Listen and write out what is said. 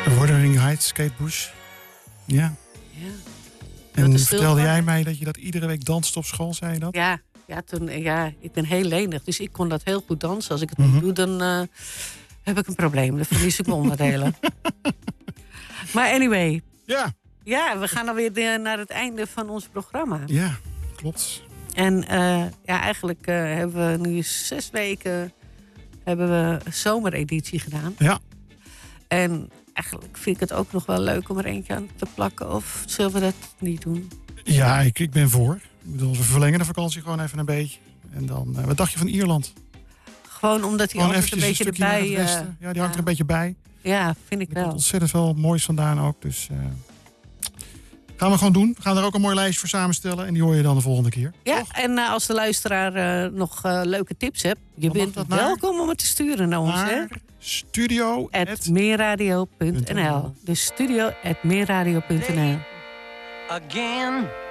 Wuthering Heights, Kate Bush. Ja. En vertelde jij mij dat je dat iedere week danst op school, zei je dat? Ja, ik ben heel lenig. Dus ik kon dat heel goed dansen. Als ik het niet doe, dan heb ik een probleem. Dan verlies ik mijn onderdelen. Maar anyway. Ja. Ja, we gaan alweer naar het einde van ons programma. Ja, klopt. En eigenlijk hebben we nu 6 weken een zomereditie gedaan. Ja. En eigenlijk vind ik het ook nog wel leuk om er eentje aan te plakken. Of zullen we dat niet doen? Ja, ik ben voor. Ik bedoel, we verlengen de vakantie gewoon even een beetje. En dan, wat dacht je van Ierland? Gewoon omdat hij altijd een beetje erbij... ja, die hangt er een beetje bij. Ja, vind ik er wel. komt ontzettend veel moois vandaan ook. Dus gaan we gewoon doen. We gaan er ook een mooi lijstje voor samenstellen. En die hoor je dan de volgende keer. Ja, toch? En als de luisteraar nog leuke tips hebt... je bent welkom om het te sturen naar ons. Hè? studio@meerradio.nl. Dus studio@meerradio.nl. Again